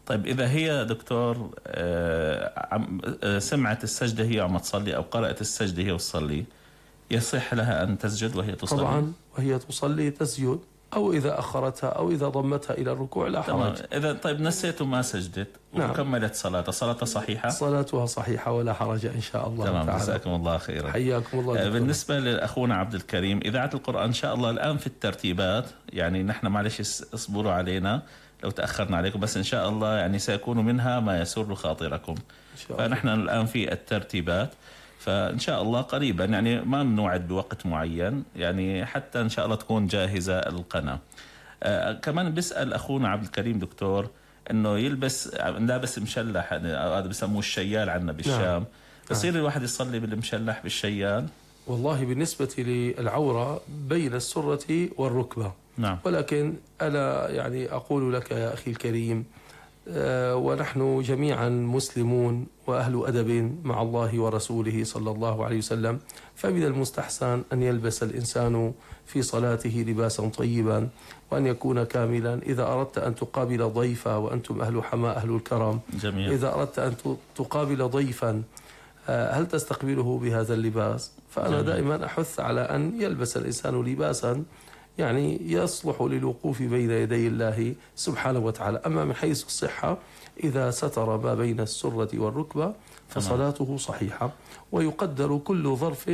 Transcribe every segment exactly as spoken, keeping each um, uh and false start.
طيب إذا هي دكتور سمعت السجدة هي عم تصلي أو قرأت السجدة هي وتصلي، يصح لها أن تسجد وهي تصلي؟ طبعا وهي تصلي تسجد، أو إذا أخرتها أو إذا ضمتها إلى الركوع لا حرج. إذا طيب نسيت وما سجدت وكملت نعم. صلاتها، صلاتها صحيحة؟ صلاتها صحيحة ولا حرج إن شاء الله. تمام، جزاكم الله خيرا. حياكم الله دكتور. بالنسبة لأخونا عبد الكريم، إذاعة القرآن إن شاء الله الآن في الترتيبات، يعني نحن معلش اصبروا علينا لو تأخرنا عليكم، بس إن شاء الله يعني سيكون منها ما يسر خاطركم. إن شاء الله. فنحن الآن في الترتيبات، فإن شاء الله قريبا يعني ما بنوعد بوقت معين، يعني حتى إن شاء الله تكون جاهزة القناة. آه كمان بيسأل أخونا عبد الكريم دكتور إنه يلبس لابس مشلح، هذا بسموه الشيال عندنا بالشام. نعم. بصير الواحد يصلي بالمشلح بالشيال؟ والله بالنسبة للعورة بين السرة والركبة. نعم. ولكن أنا يعني أقول لك يا أخي الكريم، آه ونحن جميعا مسلمون وأهل أدب مع الله ورسوله صلى الله عليه وسلم، فمن المستحسن أن يلبس الإنسان في صلاته لباسا طيبا وأن يكون كاملا. إذا أردت أن تقابل ضيفا، وأنتم أهل حماء أهل الكرم، جميل. إذا أردت أن تقابل ضيفا آه هل تستقبله بهذا اللباس؟ فأنا جميل. دائما أحث على أن يلبس الإنسان لباسا يعني يصلح للوقوف بين يدي الله سبحانه وتعالى. أما من حيث الصحة، إذا ستر ما بين السرة والركبة فصلاته صحيحة، ويقدر كل ظرف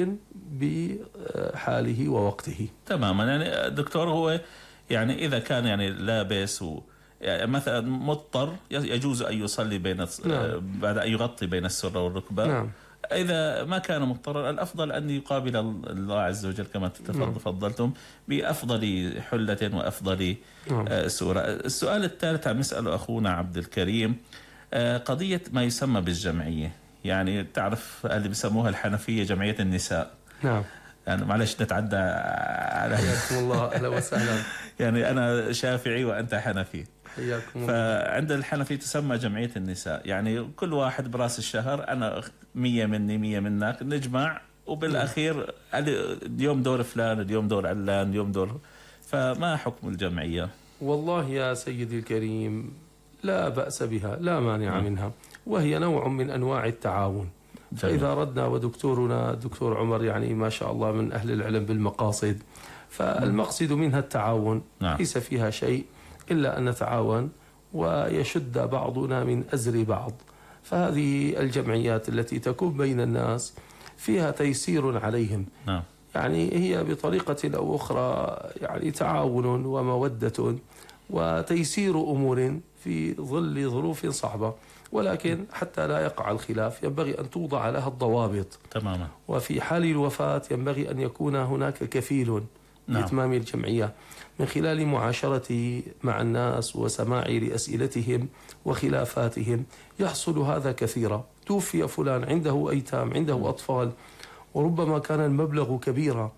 بحاله ووقته. تماما. يعني دكتور هو يعني إذا كان يعني لابس و يعني مثلا مضطر يجوز أن يصلي بين نعم. بعد أن يغطي بين السرة والركبة. نعم. إذا ما كان مضطرا الأفضل أن يقابل الله عز وجل كما تفضلتم بأفضل حلة وأفضل سورة. السؤال الثالث عم نسأله أخونا عبد الكريم، قضية ما يسمى بالجمعية، يعني تعرف اللي بيسموها الحنفية جمعية النساء. نعم. يعني معلش نتعدى على حياكم الله. أهلا وسهلا. يعني أنا شافعي وأنت حنفي. حياكم الله. فعند الحنفي تسمى جمعية النساء، يعني كل واحد براس الشهر أنا مية مني مية منك نجمع، وبالأخير اليوم دور فلان، اليوم دور علان، اليوم دور. فما حكم الجمعية؟ والله يا سيدي الكريم لا بأس بها، لا مانع م. منها، وهي نوع من أنواع التعاون. جميل. فإذا أردنا، ودكتورنا الدكتور عمر يعني ما شاء الله من أهل العلم بالمقاصد، فالمقصد منها التعاون. نعم. ليس فيها شيء إلا أن نتعاون ويشد بعضنا من أزر بعض. فهذه الجمعيات التي تكون بين الناس فيها تيسير عليهم. نعم. يعني هي بطريقة أو أخرى يعني تعاون ومودة وتيسير أمور في ظل ظروف صعبة، ولكن حتى لا يقع الخلاف ينبغي أن توضع لها الضوابط. تماما. وفي حال الوفاة ينبغي أن يكون هناك كفيل لإتمام نعم. الجمعية من خلال معاشرتي مع الناس وسماعي لأسئلتهم وخلافاتهم. يحصل هذا كثيرا، توفي فلان عنده أيتام، عنده أطفال، وربما كان المبلغ كبيرا،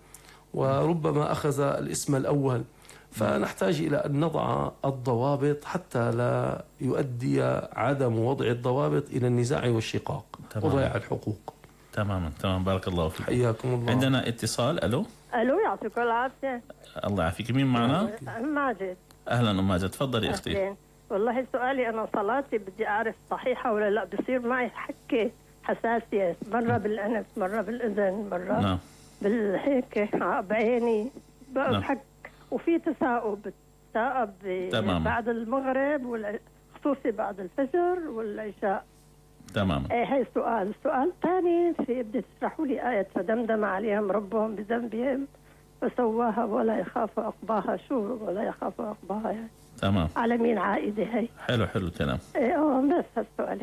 وربما أخذ الاسم الأول، فنحتاج إلى أن نضع الضوابط حتى لا يؤدي عدم وضع الضوابط إلى النزاع والشقاق وضياع الحقوق. تماما تمام. بارك الله فيك. حياكم الله. عندنا اتصال. ألو. ألو، يعطيكم العافية. الله يعافيك. مين معنا؟ أم ماجد. أهلا أم ماجد، تفضلي أختي. والله سؤالي أنا صلاتي بدي أعرف صحيحة ولا لا. بصير معي حكة حساسية، مرة بالأنف، مرة بالأذن، مرة نعم. بالهيك بعيني بحك. نعم. وفي تثاؤب، تثاؤب بعد المغرب خصوصي بعد الفجر والعشاء. تماما. ايه هي سؤال. السؤال الثاني في بدي تشرحوا لي آية فدمدم عليهم ربهم بذنبهم فسواها ولا يخاف عقباها. شو ولا يخاف عقباها يعني؟ تمام. على مين عائدة هي؟ حلو حلو الكلام. ايه اه بس هالسؤالين.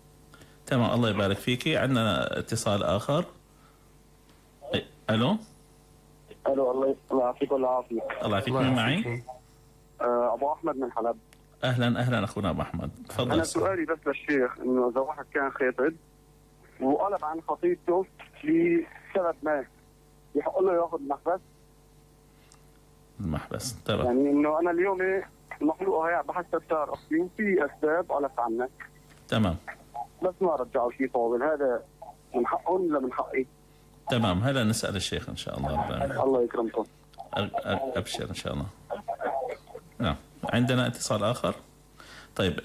تمام. الله يبارك فيكي. عندنا اتصال آخر. أي. ألو. ألو. الله يعافيك والعافية. الله يعافيك. مين معي؟ أه أبو أحمد من حلب. أهلا أهلا أخونا أبو أحمد، تفضل. أنا سؤالي بس للشيخ، إنه إذا واحد كان خاطب وقلب عن خطيبته لسبب ما يحق له ياخذ محبس؟ المحبس تمام. يعني إنه أنا اليوم المخلوق هي بحسب صار أختي وفي أسباب قلبت عنك. تمام. بس ما رجعوا شيء طويل، هذا من حقهم ولا من حقي؟ تمام. هلا نسأل الشيخ إن شاء الله. الله يكرمكم. أبشر إن شاء الله. نعم. عندنا اتصال آخر. طيب